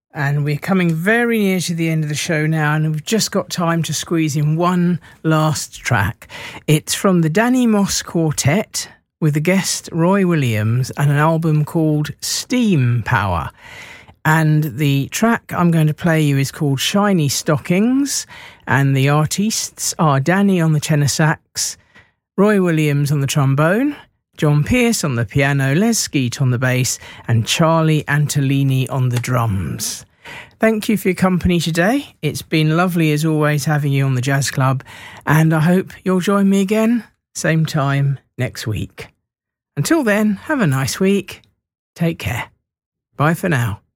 And we're coming very near to the end of the show now, and we've just got time to squeeze in one last track. It's from the Danny Moss Quartet with the guest Roy Williams and an album called Steam Power. And the track I'm going to play you is called Shiny Stockings, and the artists are Danny on the tenor sax, Roy Williams on the trombone, John Pierce on the piano, Les Skeet on the bass, and Charlie Antolini on the drums. Thank you for your company today. It's been lovely as always having you on the Jazz Club, and I hope you'll join me again, same time next week. Until then, have a nice week. Take care. Bye for now.